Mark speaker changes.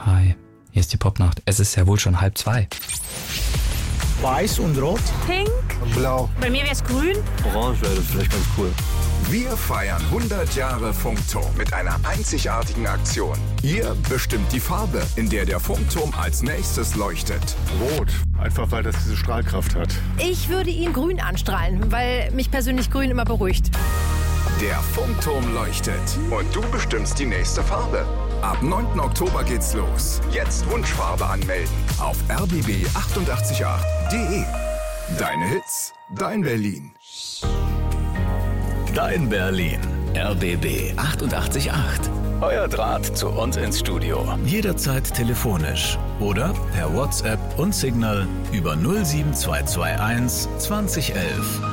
Speaker 1: Hi, hier ist die Popnacht. Es ist ja wohl schon 1:30.
Speaker 2: Weiß und rot.
Speaker 3: Pink.
Speaker 4: Blau.
Speaker 3: Bei mir wär's grün.
Speaker 4: Orange wäre vielleicht ganz cool.
Speaker 5: Wir feiern 100 Jahre Funkturm mit einer einzigartigen Aktion. Ihr bestimmt die Farbe, in der der Funkturm als nächstes leuchtet.
Speaker 4: Rot. Einfach weil das diese Strahlkraft hat.
Speaker 3: Ich würde ihn grün anstrahlen, weil mich persönlich grün immer beruhigt.
Speaker 5: Der Funkturm leuchtet und du bestimmst die nächste Farbe. Ab 9. Oktober geht's los. Jetzt Wunschfarbe anmelden auf rbb888.de. Deine Hits, dein Berlin.
Speaker 6: Dein Berlin. RBB 88.8. Euer Draht zu uns ins Studio. Jederzeit telefonisch oder per WhatsApp und Signal über 07221 2011